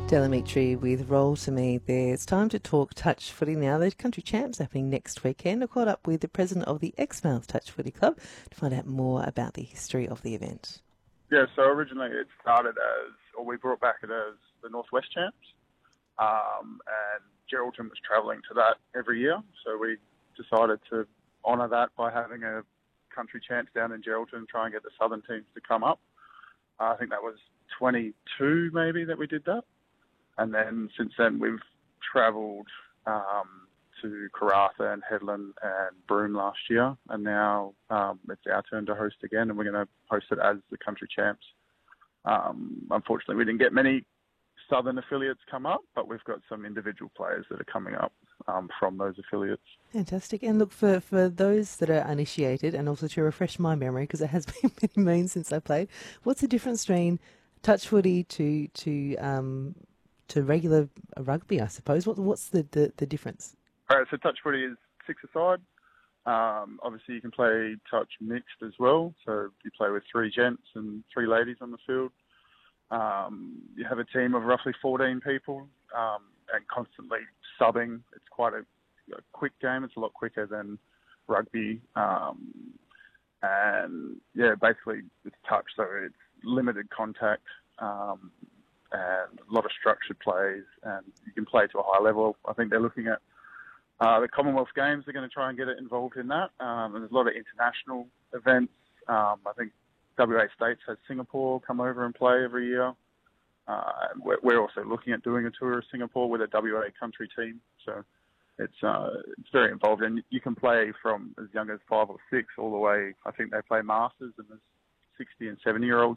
Delamitri with Roll to Me there. It's time to talk touch footy now. The country champs happening next weekend. I caught up with the president of the Exmouth Touch Footy Club to find out more about the history of the event. Yeah, so originally it started we brought back it as the Northwest Champs, and Geraldton was travelling to that every year. So we decided to honour that by having a country champs down in Geraldton, try and get the southern teams to come up. I think that was 22 maybe that we did that. And then since then we've travelled to Karratha and Headland and Broome last year, and now it's our turn to host again, and we're going to host it as the country champs. Unfortunately, we didn't get many southern affiliates come up, but we've got some individual players that are coming up from those affiliates. Fantastic. And look, for those that are uninitiated, and also to refresh my memory, because it has been many moons since I played, what's the difference between touch footy to regular rugby, I suppose? What's the difference? All right, so touch footy is 6-a-side. Obviously, you can play touch mixed as well. So you play with 3 gents and 3 ladies on the field. You have a team of roughly 14 people and constantly subbing. It's quite a quick game. It's a lot quicker than rugby. And, yeah, basically it's touch, so it's limited contact and a lot of structured plays. And you can play to a high level. I think they're looking at the Commonwealth Games. They're going to try and get it involved in that. And there's a lot of international events. I think WA States has Singapore come over and play every year. We're also looking at doing a tour of Singapore with a WA country team. So it's very involved. And you can play from as young as 5 or 6 all the way. I think they play Masters, and there's 60 and 70-year-olds